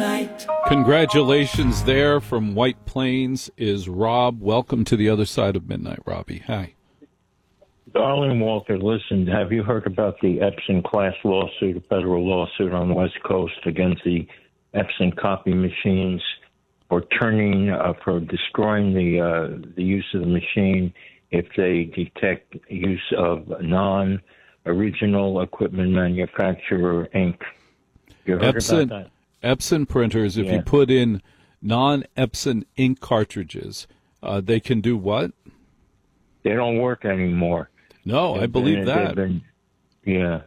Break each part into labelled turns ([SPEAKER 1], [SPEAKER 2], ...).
[SPEAKER 1] midnight.
[SPEAKER 2] Congratulations there from White Plains is Rob. Welcome to the other side of midnight, Robbie. Hi.
[SPEAKER 3] Darling Walter, listen, have you heard about the Epson class lawsuit, a federal lawsuit on the West Coast against the Epson copy machines for destroying the use of the machine if they detect use of non-original equipment manufacturer ink? You heard about that?
[SPEAKER 2] Epson printers, if you put in non-Epson ink cartridges, they can do what?
[SPEAKER 3] They don't work anymore.
[SPEAKER 2] No, I believe that.
[SPEAKER 3] No.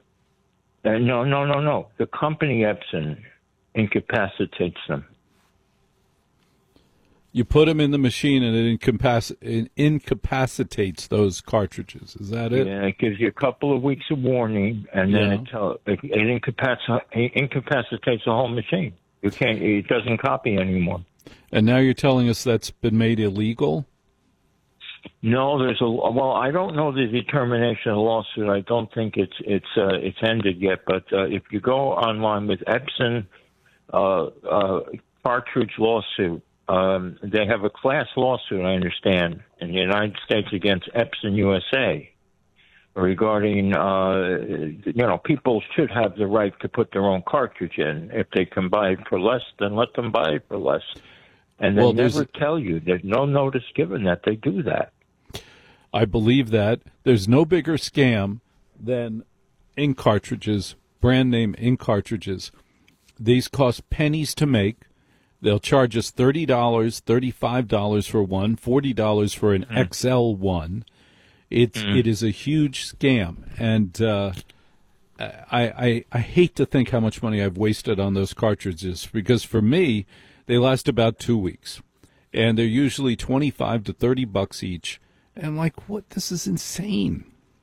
[SPEAKER 3] The company Epson incapacitates them.
[SPEAKER 2] You put them in the machine and it incapacitates those cartridges. Is that it?
[SPEAKER 3] Yeah, it gives you a couple of weeks of warning, and then it incapacitates the whole machine. It doesn't copy anymore.
[SPEAKER 2] And now you're telling us that's been made illegal?
[SPEAKER 3] No, I don't know the determination of the lawsuit. I don't think it's ended yet. But if you go online with Epson cartridge lawsuit, they have a class lawsuit, I understand, in the United States against Epson USA regarding, people should have the right to put their own cartridge in. If they can buy it for less, then let them buy it for less. And they never tell you. There's no notice given that they do that.
[SPEAKER 2] I believe that. There's no bigger scam than ink cartridges, brand name ink cartridges. These cost pennies to make. They'll charge us $30, $35 for one, $40 for an XL one. It is a huge scam, and I hate to think how much money I've wasted on those cartridges, because for me, they last about 2 weeks, and they're usually $25 to $30 each. And I'm like, what? This is insane.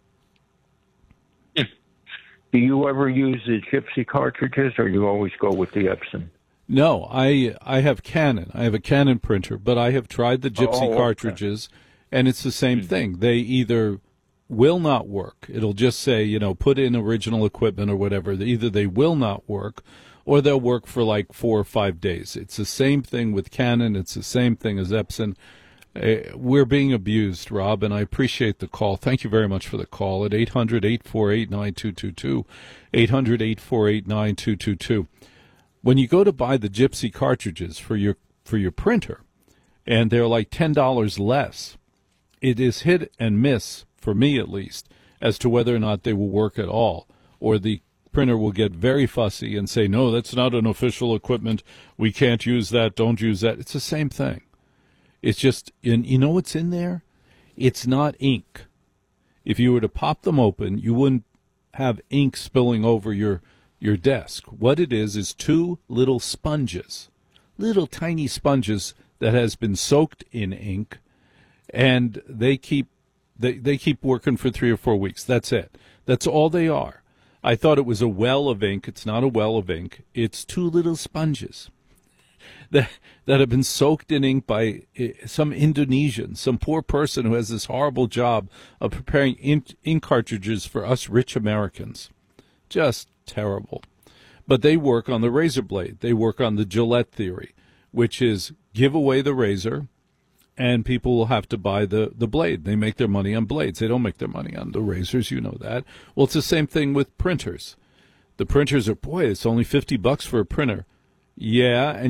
[SPEAKER 3] Do you ever use the Gypsy cartridges, or you always go with the Epson?
[SPEAKER 2] No, I have Canon. I have a Canon printer, but I have tried the Gypsy cartridges, and it's the same thing. They either will not work. It'll just say, put in original equipment or whatever. Either they will not work, or they'll work for like 4 or 5 days. It's the same thing with Canon. It's the same thing as Epson. We're being abused, Rob, and I appreciate the call. Thank you very much for the call at 800-848-9222, 800-848-9222. When you go to buy the Gypsy cartridges for your printer, and they're like $10 less, it is hit and miss, for me at least, as to whether or not they will work at all, or the printer will get very fussy and say, no, that's not an official equipment. We can't use that. Don't use that. It's the same thing. It's just, you know what's in there? It's not ink. If you were to pop them open, you wouldn't have ink spilling over your desk. What it is 2 little sponges, little tiny sponges that has been soaked in ink, and they keep working for 3 or 4 weeks. That's it. That's all they are. I thought it was a well of ink. It's not a well of ink. It's 2 little sponges that have been soaked in ink by some Indonesian, some poor person who has this horrible job of preparing ink cartridges for us rich Americans. Just terrible. But they work on the razor blade. They work on the Gillette theory, which is give away the razor, and people will have to buy the blade. They make their money on blades. They don't make their money on the razors. You know that. Well, it's the same thing with printers. The printers are, it's only $50 for a printer. Yeah, and